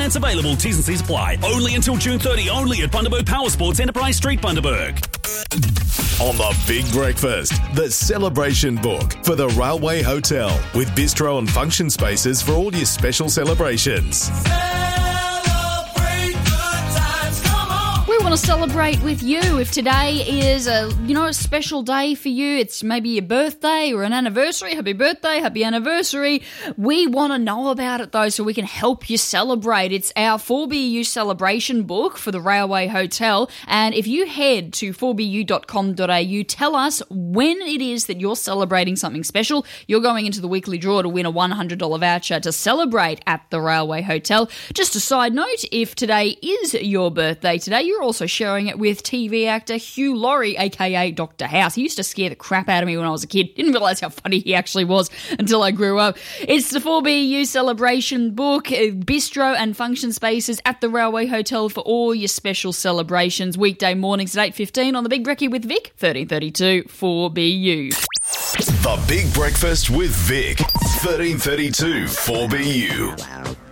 Finance available. T's and C's apply. Only until June 30. Only at Bundaberg Power Sports Enterprise Street, Bundaberg. On the Big Breakfast, the celebration book for the Railway Hotel with bistro and function spaces for all your special celebrations. We want to celebrate with you. If today is a special day for you, it's maybe your birthday or an anniversary. Happy birthday, happy anniversary. We want to know about it though, so we can help you celebrate. It's our 4BU celebration book for the Railway Hotel. And if you head to 4bu.com.au, tell us when it is that you're celebrating something special. You're going into the weekly draw to win a $100 voucher to celebrate at the Railway Hotel. Just a side note, if today is your birthday today, you're also sharing it with TV actor Hugh Laurie, aka Dr. House. He used to scare the crap out of me when I was a kid. Didn't realise how funny he actually was until I grew up. It's the 4BU celebration book, bistro and function spaces at the Railway Hotel for all your special celebrations. Weekday mornings at 8:15 on the Big Brekkie with Vic, 1332 4BU. The Big Breakfast with Vic, 1332 4BU.